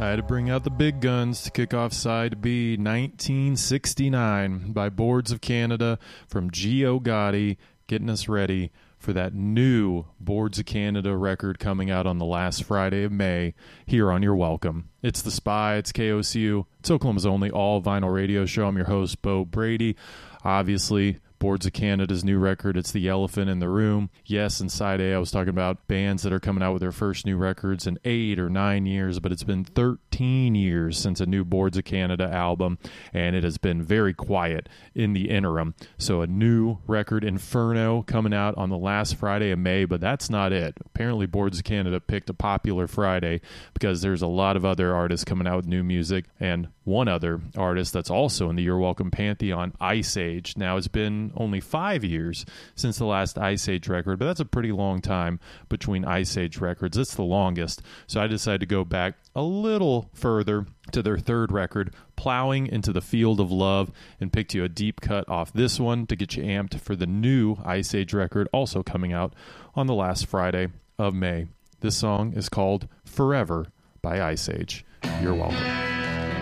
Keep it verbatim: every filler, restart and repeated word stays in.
I had to bring out the big guns to kick off side B, nineteen sixty-nine by Boards of Canada from Gio Gotti, getting us ready for that new Boards of Canada record coming out on the last Friday of May here on Your Welcome. It's The Spy, it's K O C U, it's Oklahoma's only all-vinyl radio show. I'm your host, Bo Brady. Obviously, Boards of Canada's new record, it's the elephant in the room. Yes, in side A, I was talking about bands that are coming out with their first new records in eight or nine years, but it's been thirteen years since a new Boards of Canada album, and it has been very quiet in the interim. So a new record, Inferno, coming out on the last Friday of May, but that's not it. Apparently, Boards of Canada picked a popular Friday because there's a lot of other artists coming out with new music, and one other artist that's also in the You're Welcome pantheon, Ice Age. Now, it's been only five years since the last Ice Age record, but that's a pretty long time between Ice Age records. It's the longest. So I decided to go back a little further to their third record, Plowing into the Field of Love, and picked you a deep cut off this one to get you amped for the new Ice Age record, also coming out on the last Friday of May. This song is called Forever by Ice Age. You're welcome.